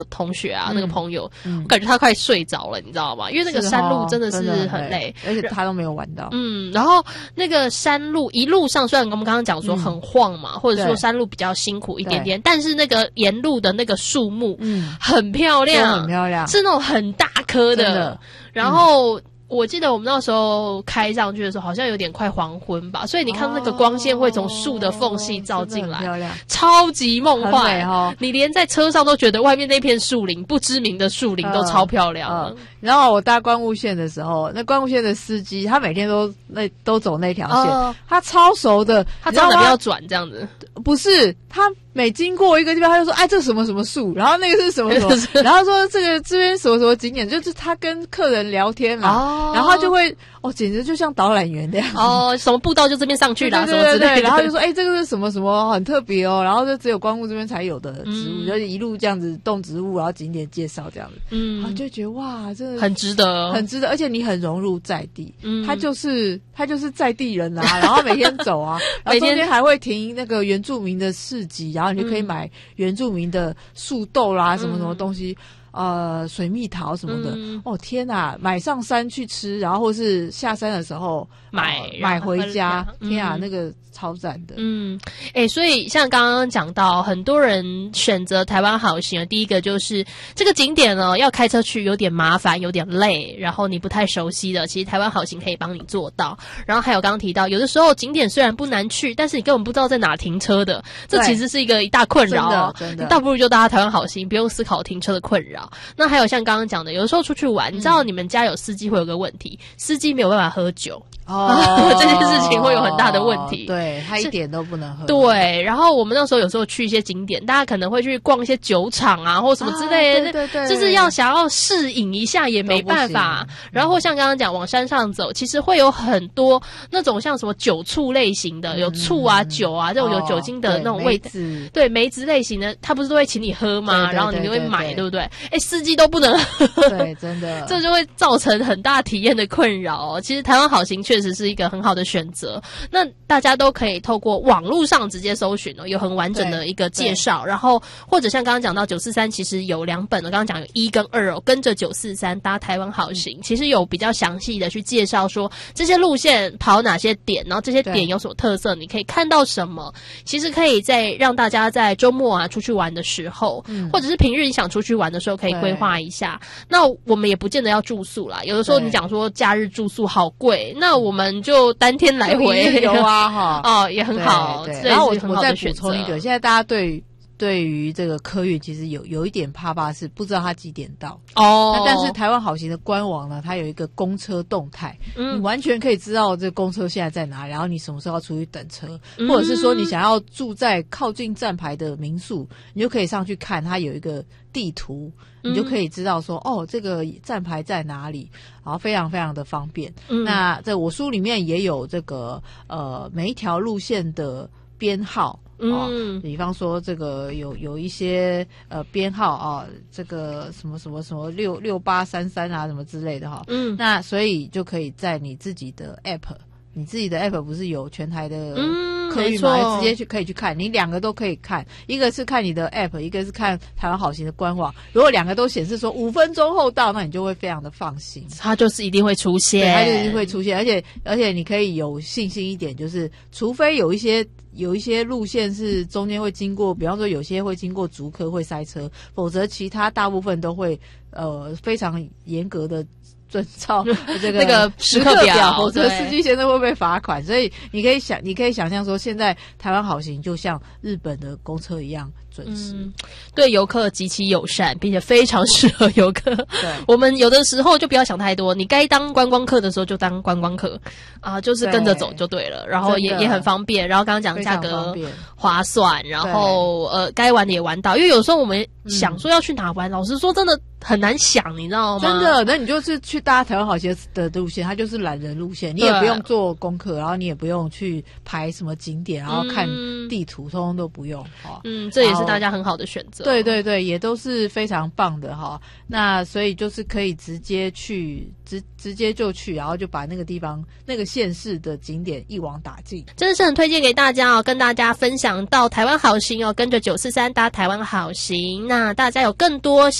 同学啊，那个朋友，我感觉他快睡着了，你知道吗？因为那个山路真的是很累， 而且他都没有玩到。 然后那个山路一路上，虽然我们刚刚讲说很晃嘛，或者说山路比较辛苦一点点，但是那个沿路的那个树木，很漂亮， 很漂亮， 是那种很大棵的，然后。我记得我们那时候开上去的时候，好像有点快黄昏吧，所以你看那个光线会从树的缝隙照进来， 漂亮， 超级梦幻哦！你连在车上都觉得外面那片树林，不知名的树林都超漂亮。 然后我搭观雾线的时候，那观雾线的司机他每天都走那条线，他超熟的， 他知道哪边要转这样子。 不是，他每经过一个地方，他就说：“哎，这是什么什么树，然后那个是什么什么，然后说这边什么什么景点，就是他跟客人聊天嘛，然后他就会简直就像导览员那样什么步道就这边上去啦， 对对对对，然后就说：哎，这个是什么什么很特别哦，然后就只有观雾这边才有的植物，就是一路这样子动植物，然后景点介绍这样子，然后就觉得哇，这很值得， 很值得，而且你很融入在地，他就是在地人啊，然后每天走啊，然后中间还会停那个原住民的市集，然后你就可以买原住民的树豆啦，什么什么东西，水蜜桃什么的。天哪，买上山去吃，然后或是下山的时候买回家，天啊，那个超赞的。 所以像刚刚讲到，很多人选择台湾好行，第一个就是这个景点呢，要开车去有点麻烦，有点累，然后你不太熟悉的，其实台湾好行可以帮你做到。然后还有刚刚提到，有的时候景点虽然不难去，但是你根本不知道在哪停车的，这其实是一大困扰真的， 你倒不如就搭台湾好行，不用思考停车的困扰。那还有像刚刚讲的，有的时候出去玩，你知道你们家有司机会有个问题，司机没有办法喝酒。这件事情会有很大的问题， 对，他一点都不能喝。 对，然后我们那时候有时候去一些景点，大家可能会去逛一些酒厂啊，或什么之类的， 对， 就是想要适应一下也没办法。然后像刚刚讲往山上走，其实会有很多那种像什么酒醋类型的，有醋啊、酒啊这种有酒精的那种味道，对，梅子类型的，他不是都会请你喝吗？然后你就会买，对不对？司机都不能喝， 对，真的， 这就会造成很大体验的困扰。其实台湾好行确实是一个很好的选择，那大家都可以透过网络上直接搜寻有很完整的一个介绍，然后或者像刚刚讲到943其实有2本刚刚讲有1跟2跟着943搭台湾好行，其实有比较详细的去介绍说这些路线跑哪些点，然后这些点有什么特色，你可以看到什么，其实可以在让大家在周末啊出去玩的时候，或者是平日你想出去玩的时候可以规划一下。那我们也不见得要住宿啦，有的时候你讲说假日住宿好贵，那我们就单天来回有啊也很好。 然后我再补充一个，现在大家对于这个客运其实有一点怕是不知道它几点到那但是台湾好行的官网呢，它有一个公车动态，你完全可以知道这个公车现在在哪，然后你什么时候要出去等车，或者是说你想要住在靠近站牌的民宿，你就可以上去看，它有一个地图，你就可以知道说这个站牌在哪里，然后非常非常的方便。那在我书里面也有这个每一条路线的编号。比方说这个有一些编号这个什么什么什么6833啊什么之类的那所以就可以在你自己的 app， 你自己的 app 不是有全台的客运吗？直接可以去看，你2个都可以看，一个是看你的 app， 一个是看台湾好行的官网。如果2个都显示说5分钟后到，那你就会非常的放心， 它就是一定会出现， 对，它就一定会出现，而且你可以有信心一点，就是除非有一些路线是中间会经过，比方说有些会经过竹科会塞车，否则其他大部分都会非常严格的遵照这个那个时刻表， 否则司机先生会被罚款。所以你可以想象说，现在台湾好行就像日本的公车一样准时， 对游客极其友善，并且非常适合游客。对，我们有的时候就不要想太多，你该当观光客的时候就当观光客就是跟着走就对了，然后也很方便。然后刚刚讲价格划算，然后该玩的也玩到。因为有时候我们想说要去哪玩，老实说真的很难想，你知道吗？ 真的，那你就是去搭台湾好行的路线，它就是懒人路线，你也不用做功课，然后你也不用去排什么景点，然后看地图，通通都不用。 这也是是大家很好的选择。 对对对，也都是非常棒的哈。那所以就是可以直接就去，然后就把那个地方那个县市的景点一网打尽， 真的是很推荐给大家哦，跟大家分享到台湾好行哦，跟着943搭台湾好行，那大家有更多